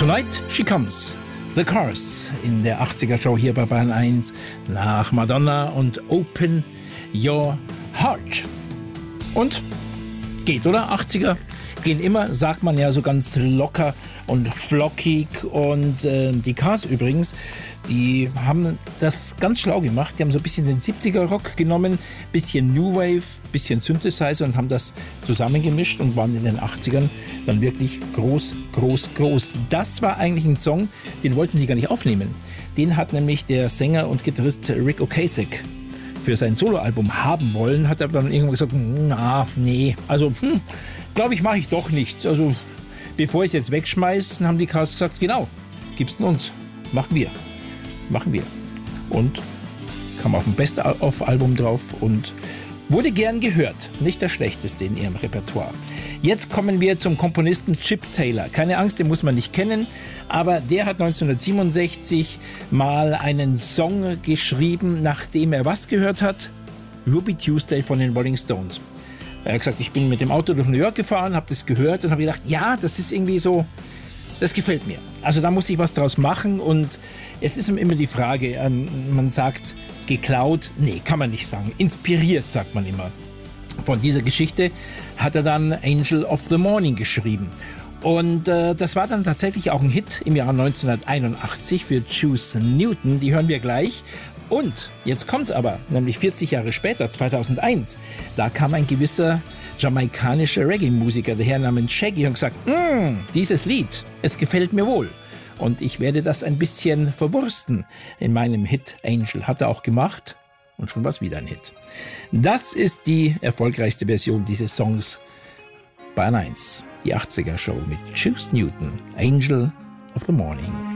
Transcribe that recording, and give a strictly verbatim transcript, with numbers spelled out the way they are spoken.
Tonight She Comes, The Cars in der achtziger-Show hier bei Bayern eins nach Madonna und Open Your Heart. Und geht, oder? achtziger gehen immer, sagt man ja so ganz locker und flockig. Und äh, die Cars übrigens, die haben das ganz schlau gemacht. Die haben so ein bisschen den siebziger-Rock genommen, bisschen New Wave, bisschen Synthesizer und haben das zusammengemischt und waren in den achtzigern dann wirklich groß, groß, groß. Das war eigentlich ein Song, den wollten sie gar nicht aufnehmen. Den hat nämlich der Sänger und Gitarrist Ric Ocasek für sein Soloalbum haben wollen, hat aber dann irgendwann gesagt, na, nee, also, hm, glaube ich, mache ich doch nicht. Also, bevor ich es jetzt wegschmeiße, haben die Cars gesagt, genau, gib's denn uns, machen wir, machen wir. Und kam auf dem Best-of-Album drauf und wurde gern gehört, nicht das Schlechteste in ihrem Repertoire. Jetzt kommen wir zum Komponisten Chip Taylor. Keine Angst, den muss man nicht kennen, aber der hat neunzehnhundertsiebenundsechzig mal einen Song geschrieben, nachdem er was gehört hat? Ruby Tuesday von den Rolling Stones. Er hat gesagt, ich bin mit dem Auto durch New York gefahren, habe das gehört und habe gedacht, ja, das ist irgendwie so, das gefällt mir. Also da muss ich was draus machen und jetzt ist immer die Frage, ähm, man sagt geklaut, nee, kann man nicht sagen, inspiriert sagt man immer. Von dieser Geschichte hat er dann Angel of the Morning geschrieben. Und äh, das war dann tatsächlich auch ein Hit im Jahr neunzehnhunderteinundachtzig für Juice Newton, die hören wir gleich. Und jetzt kommt's aber, nämlich vierzig Jahre später, zweitausendeins, da kam ein gewisser jamaikanischer Reggae-Musiker daher namens Shaggy und gesagt, mm, dieses Lied, es gefällt mir wohl. Und ich werde das ein bisschen verwursten in meinem Hit Angel. Hat er auch gemacht und schon war es wieder ein Hit. Das ist die erfolgreichste Version dieses Songs bei eins, die achtziger-Show mit Juice Newton, Angel of the Morning.